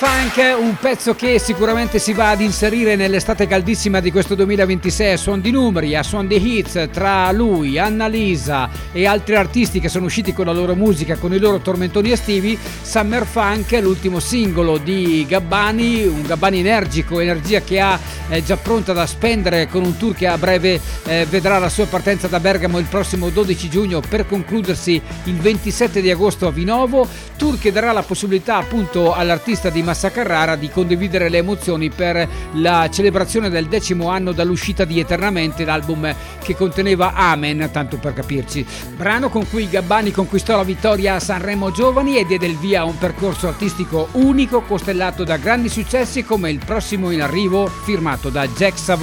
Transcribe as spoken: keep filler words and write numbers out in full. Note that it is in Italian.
Funk, un pezzo che sicuramente si va ad inserire nell'estate caldissima di questo duemilaventisei a suon di numeri, a suon di hits, tra lui, Annalisa e altri artisti che sono usciti con la loro musica, con i loro tormentoni estivi. Summer Funk, l'ultimo singolo di Gabbani, un Gabbani energico, energia che ha eh, già pronta da spendere con un tour che a breve eh, vedrà la sua partenza da Bergamo il prossimo dodici giugno per concludersi il ventisette di agosto a Vinovo, tour che darà la possibilità appunto all'artista di Massa Carrara di condividere le emozioni per la celebrazione del decimo anno dall'uscita di Eternamente, l'album che conteneva Amen, tanto per capirci, brano con cui Gabbani conquistò la vittoria a Sanremo Giovani e diede il via a un percorso artistico unico costellato da grandi successi come il prossimo in arrivo firmato da Jack Savoy.